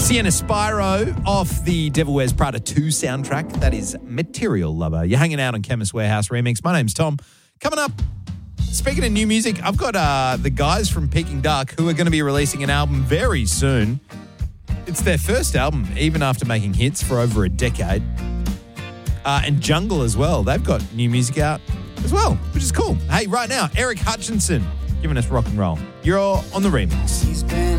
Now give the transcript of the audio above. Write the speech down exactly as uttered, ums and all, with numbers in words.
Sienna Spyro off the Devil Wears Prada two soundtrack. That is Material Lover. You're hanging out on Chemist Warehouse Remix. My name's Tom. Coming up, speaking of new music, I've got uh, the guys from Peking Duck who are going to be releasing an album very soon. It's their first album, even after making hits for over a decade. Uh, and Jungle as well. They've got new music out as well, which is cool. Hey, right now, Eric Hutchinson giving us rock and roll. You're on the remix. He's been